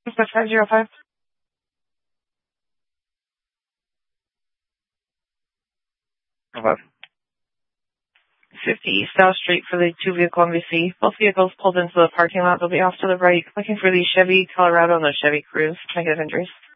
Dispatch 505. 50 East South Street for the 2-vehicle MVC. Both vehicles pulled into the parking lot. They'll be off to the right, looking for the Chevy Colorado and the Chevy Cruze. Negative injuries.